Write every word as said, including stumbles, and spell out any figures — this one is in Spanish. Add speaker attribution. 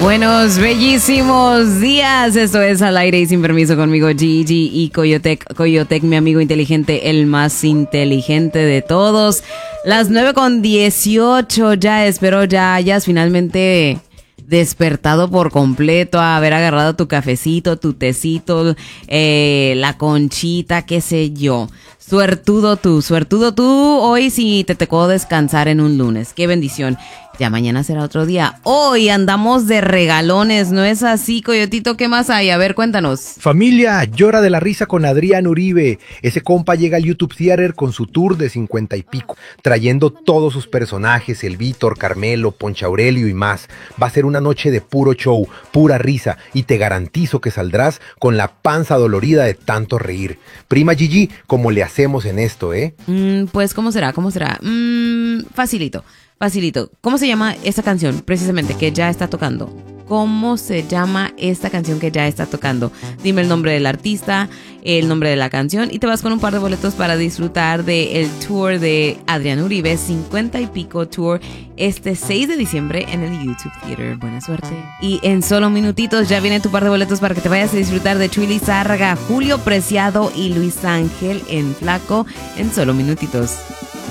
Speaker 1: Buenos, bellísimos días. Esto es Al Aire y Sin Permiso conmigo, Gigi y Coyotec. Coyotec, mi amigo inteligente, el más inteligente de todos. Las nueve con dieciocho, ya espero ya hayas finalmente despertado por completo, a haber agarrado tu cafecito, tu tecito, eh, la conchita, qué sé yo. Suertudo tú, suertudo tú hoy si te tocó descansar en un lunes. Qué bendición. Ya mañana será otro día. Hoy andamos de regalones, ¿no es así, Coyotito? ¿Qué más hay? A ver, cuéntanos.
Speaker 2: Familia, llora de la risa con Adrián Uribe. Ese compa llega al YouTube Theater con su tour de cincuenta y pico, trayendo todos sus personajes, el Víctor, Carmelo, Poncho Aurelio y más. Va a ser una noche de puro show, pura risa, y te garantizo que saldrás con la panza dolorida de tanto reír. Prima Gigi, ¿cómo le hacemos en esto, eh?
Speaker 1: Mm, pues, ¿cómo será? ¿Cómo será? Mm, facilito. Facilito. ¿Cómo se llama esta canción precisamente que ya está tocando? ¿Cómo se llama esta canción que ya está tocando? Dime el nombre del artista, el nombre de la canción y te vas con un par de boletos para disfrutar del tour de Adrián Uribe, cincuenta y pico tour, este seis de diciembre en el YouTube Theater. Buena suerte. Y en solo minutitos ya viene tu par de boletos para que te vayas a disfrutar de Chuy Lizárraga, Julio Preciado y Luis Ángel en Flaco en solo minutitos.